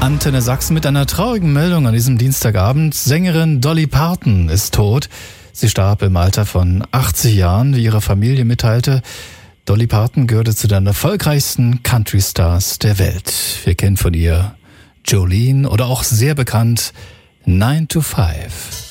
Antenne Sachsen mit einer traurigen Meldung an diesem Dienstagabend. Sängerin Dolly Parton ist tot. Sie starb im Alter von 80 Jahren, wie ihre Familie mitteilte. Dolly Parton gehörte zu den erfolgreichsten Country-Stars der Welt. Wir kennen von ihr Jolene oder auch sehr bekannt 9 to 5.